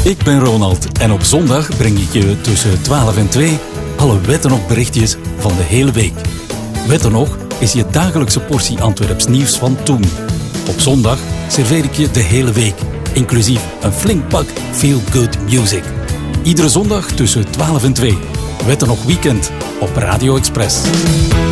Ik ben Ronald en op zondag breng ik je tussen 12 en 2 alle Wetten nog berichtjes van de hele week. Wetten nog is je dagelijkse portie Antwerps nieuws van toen. Op zondag serveer ik je de hele week, inclusief een flink pak feel-good music. Iedere zondag tussen 12 en 2. Wetten nog weekend op Radio Express.